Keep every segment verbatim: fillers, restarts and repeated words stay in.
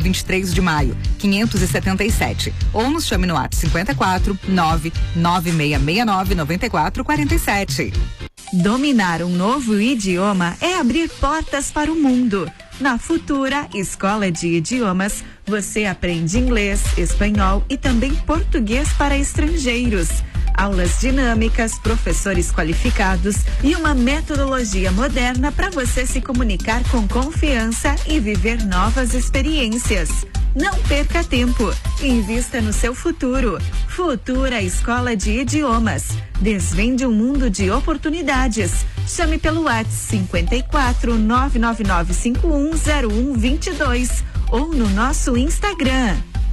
vinte e três de maio, quinhentos e setenta e sete. Ou nos chame no WhatsApp cinquenta e quatro, nove nove seis seis nove, nove quatro quatro sete. Dominar um novo idioma é abrir portas para o mundo. Na Futura Escola de Idiomas, você aprende inglês, espanhol e também português para estrangeiros. Aulas dinâmicas, professores qualificados e uma metodologia moderna para você se comunicar com confiança e viver novas experiências. Não perca tempo. Invista no seu futuro. Futura Escola de Idiomas. Desvende um mundo de oportunidades. Chame pelo WhatsApp cinquenta e quatro, nove nove nove cinco um zero um dois dois ou no nosso Instagram.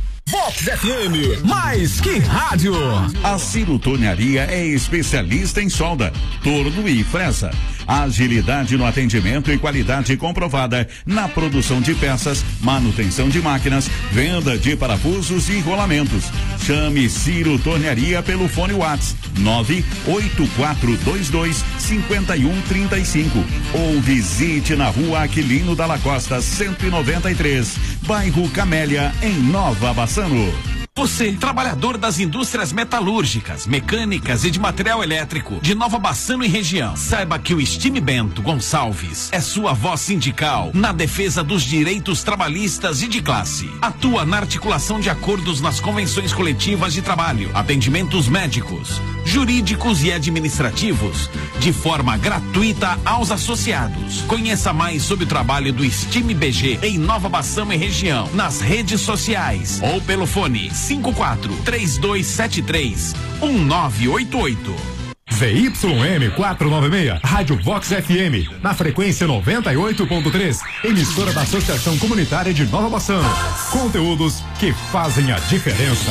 Vox F M, mais que rádio. A Ciro Tornearia é especialista em solda, torno e fresa. Agilidade no atendimento e qualidade comprovada na produção de peças, manutenção de máquinas, venda de parafusos e rolamentos. Chame Ciro Tornearia pelo fone WhatsApp nove oito quatro dois dois cinco um três cinco ou visite na rua Aquilino Dalla Costa cento e noventa e três, bairro Camélia, em Nova Bassano. Você, trabalhador das indústrias metalúrgicas, mecânicas e de material elétrico de Nova Bassano e região, saiba que o Stime Bento Gonçalves é sua voz sindical na defesa dos direitos trabalhistas e de classe. Atua na articulação de acordos nas convenções coletivas de trabalho, atendimentos médicos, jurídicos e administrativos, de forma gratuita aos associados. Conheça mais sobre o trabalho do Stime B G em Nova Bassano e região, nas redes sociais ou pelo fone cinco quatro três dois sete três um nove oito oito. V Y M quatrocentos e noventa e seis, Rádio Vox F M, na frequência noventa e oito ponto três, emissora da Associação Comunitária de Nova Bassano. Conteúdos que fazem a diferença.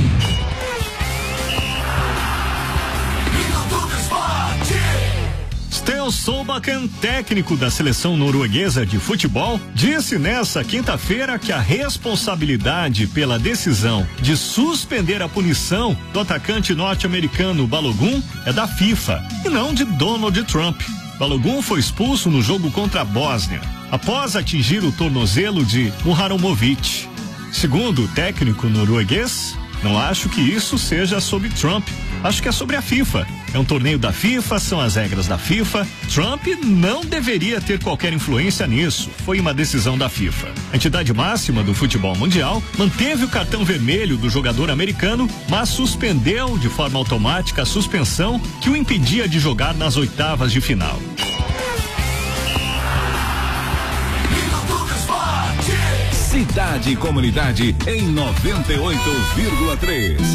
Theo Solbakken, técnico da seleção norueguesa de futebol, disse nessa quinta-feira que a responsabilidade pela decisão de suspender a punição do atacante norte-americano Balogun é da FIFA e não de Donald Trump. Balogun foi expulso no jogo contra a Bósnia, após atingir o tornozelo de Muharomovic. Segundo o técnico norueguês, não acho que isso seja sobre Trump. Acho que é sobre a FIFA. É um torneio da FIFA, são as regras da FIFA. Trump não deveria ter qualquer influência nisso. Foi uma decisão da FIFA. A entidade máxima do futebol mundial manteve o cartão vermelho do jogador americano, mas suspendeu de forma automática a suspensão que o impedia de jogar nas oitavas de final. Cidade e comunidade em noventa e oito vírgula três.